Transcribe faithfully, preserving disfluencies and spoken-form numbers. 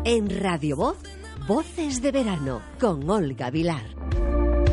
En Radio Voz, Voces de Verano, con Olga Vilar.